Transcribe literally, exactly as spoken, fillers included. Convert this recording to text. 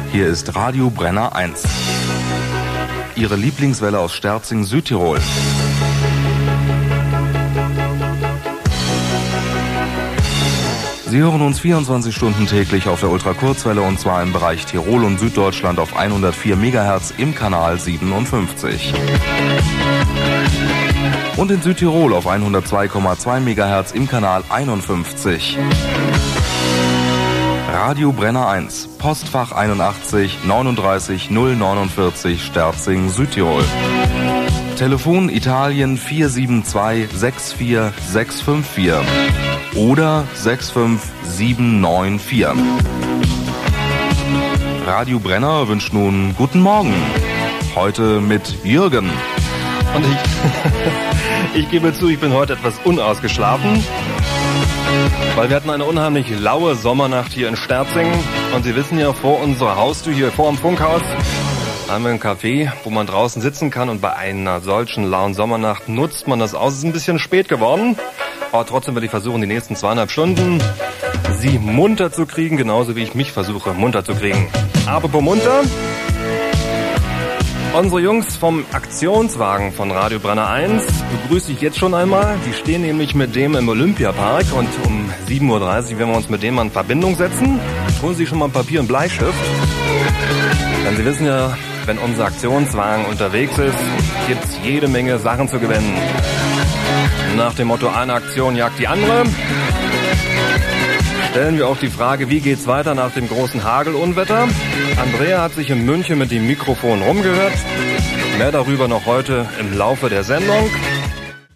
Hier ist Radio Brenner eins. Ihre Lieblingswelle aus Sterzing, Südtirol. Sie hören uns vierundzwanzig Stunden täglich auf der Ultrakurzwelle und zwar im Bereich Tirol und Süddeutschland auf hundertvier Megahertz im Kanal siebenundfünfzig. Und in Südtirol auf hundertzwei Komma zwei Megahertz im Kanal einundfünfzig. Radio Brenner eins, Postfach einundachtzig neununddreißig null neunundvierzig Sterzing, Südtirol. Telefon Italien vier sieben zwei sechs vier sechs fünf vier oder sechs fünf sieben neun vier. Radio Brenner wünscht nun guten Morgen. Heute mit Jürgen. Und ich, ich gebe zu, ich bin heute etwas unausgeschlafen, weil wir hatten eine unheimlich laue Sommernacht hier in Sterzing. Und Sie wissen ja, vor unserer Haustür, hier vor dem Funkhaus, haben wir ein Café, wo man draußen sitzen kann. Und bei einer solchen lauen Sommernacht nutzt man das aus. Es ist ein bisschen spät geworden, aber trotzdem werde ich versuchen, die nächsten zweieinhalb Stunden Sie munter zu kriegen, genauso wie ich mich versuche, munter zu kriegen. Apropos munter, unsere Jungs vom Aktionswagen von Radio Brenner eins begrüße ich jetzt schon einmal. Die stehen nämlich mit dem im Olympiapark und um sieben Uhr dreißig werden wir uns mit dem in Verbindung setzen. Holen Sie schon mal Papier und Bleistift. Denn Sie wissen ja, wenn unser Aktionswagen unterwegs ist, gibt es jede Menge Sachen zu gewinnen. Nach dem Motto, eine Aktion jagt die andere, stellen wir auch die Frage, wie geht's weiter nach dem großen Hagelunwetter? Andrea hat sich in München mit dem Mikrofon rumgehört. Mehr darüber noch heute im Laufe der Sendung.